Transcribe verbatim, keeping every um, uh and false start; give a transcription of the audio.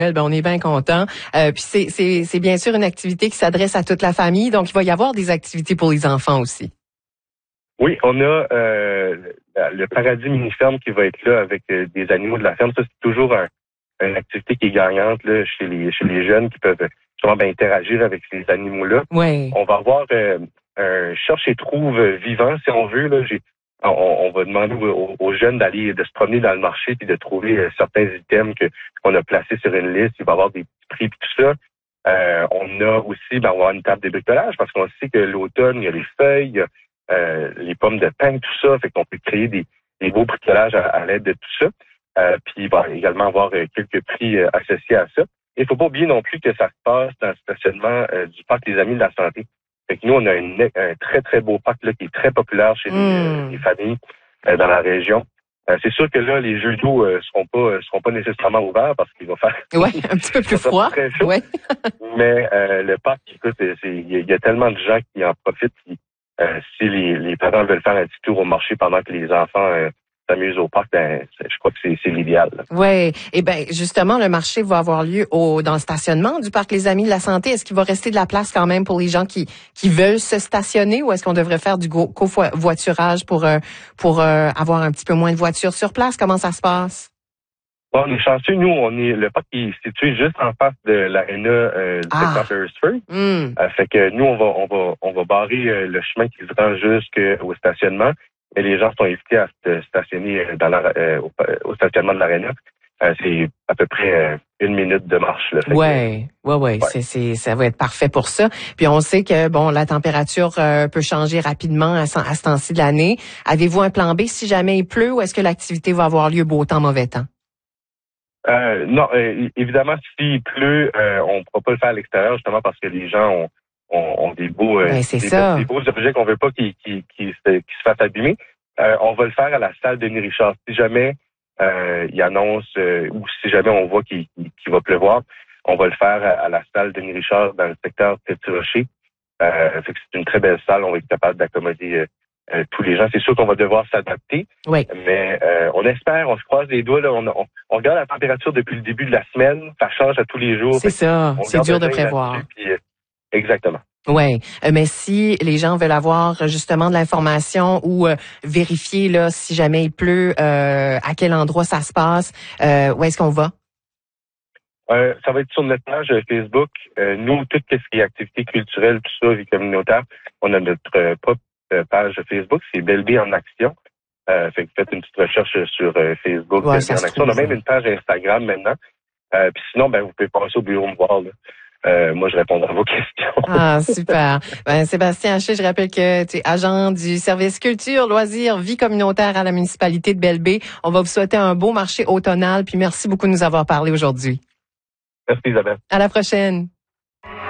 Ben, on est bien content. Euh, puis c'est, c'est, c'est bien sûr une activité qui s'adresse à toute la famille, donc il va y avoir des activités pour les enfants aussi. Oui, on a euh, le Paradis Mini-Ferme qui va être là avec euh, des animaux de la ferme. Ça, c'est toujours un, une activité qui est gagnante là, chez les chez les jeunes qui peuvent justement ben, interagir avec ces animaux-là. Oui. On va avoir euh, un cherche et trouve vivant, si on veut. Là, j'ai On, on va demander aux, aux jeunes d'aller de se promener dans le marché puis de trouver euh, certains items que qu'on a placés sur une liste. Il va y avoir des petits prix et tout ça. Euh, on a aussi, ben, on va avoir une table de bricolage parce qu'on sait que l'automne, il y a les feuilles, il y a euh, les pommes de pin, tout ça. Fait qu'on peut créer des, des beaux bricolages à, à l'aide de tout ça. Euh, puis il va également avoir euh, quelques prix euh, associés à ça. Il faut pas oublier non plus que ça se passe dans le stationnement euh, du Parc des Amis de la Santé. Fait que nous, on a une, un très, très beau parc là, qui est très populaire chez mmh. les, euh, les familles euh, dans la région. Euh, c'est sûr que là, les jeux d'eau euh, seront pas euh, seront pas nécessairement ouverts parce qu'il va faire ouais, un petit peu plus froid. Très chaud. Ouais. Mais euh, le parc, écoute, il y, y a tellement de gens qui en profitent. Qui, euh, si les, les parents veulent faire un petit tour au marché pendant que les enfants euh, s'amusent au parc, ben, je crois que c'est, c'est l'idéal. Oui. Et ben justement, le marché va avoir lieu au dans le stationnement du Parc Les Amis de la Santé. Est-ce qu'il va rester de la place quand même pour les gens qui qui veulent se stationner ou est-ce qu'on devrait faire du covoiturage pour euh, pour euh, avoir un petit peu moins de voitures sur place? Comment ça se passe? Bon, on est chanceux. Nous, on est le parc qui est situé juste en face de l'aréna euh, du ah. secteur Beresford. Mm. Euh, fait que nous, on va on va on va barrer euh, le chemin qui se rend jusqu'au stationnement. Et les gens sont invités à se stationner dans la, euh, au, au stationnement de l'aréna. Euh, c'est à peu près euh, une minute de marche. Là, ouais, ouais, ouais, ouais. C'est, c'est, ça va être parfait pour ça. Puis on sait que bon, la température euh, peut changer rapidement à, à ce temps-ci de l'année. Avez-vous un plan B si jamais il pleut ou est-ce que l'activité va avoir lieu beau temps, mauvais temps? Euh, non, euh, évidemment, s'il pleut, euh, on ne pourra pas le faire à l'extérieur justement parce que les gens ont, ont, ont des beaux, euh, ben, c'est des, ça. des beaux objets qu'on veut pas qu'ils qui, qui, qui, qui se fassent abîmer. Euh, on va le faire à la salle Denis Richard. Si jamais euh, il annonce euh, ou si jamais on voit qu'il, qu'il va pleuvoir, on va le faire à, à la salle Denis Richard dans le secteur Petit-Rocher. Euh, fait que c'est une très belle salle. On va être capable d'accommoder euh, euh, tous les gens. C'est sûr qu'on va devoir s'adapter, oui. mais euh, on espère, on se croise les doigts. Là, on, on, on regarde la température depuis le début de la semaine. Ça change à tous les jours. C'est ça. C'est dur de prévoir. Puis, euh, exactement. Oui, euh, mais si les gens veulent avoir justement de l'information ou euh, vérifier là si jamais il pleut, euh, à quel endroit ça se passe, euh, où est-ce qu'on va? Euh, ça va être sur notre page Facebook. Euh, nous, tout ce qui est activité culturelle, tout ça, vie communautaire, on a notre euh, propre page Facebook, c'est Belle-Bé en action. Euh, fait que faites une petite recherche sur euh, Facebook, ouais, Belle-Bé en action. On a même une page Instagram maintenant. Euh, puis sinon, ben vous pouvez passer au bureau me voir. Là. Euh, moi, je répondrai à vos questions. Ah, super. Ben, Sébastien Haché, je rappelle que tu es agent du service culture, loisirs, vie communautaire à la municipalité de Belle-Bé. On va vous souhaiter un beau marché automnal, puis merci beaucoup de nous avoir parlé aujourd'hui. Merci Isabelle. À la prochaine.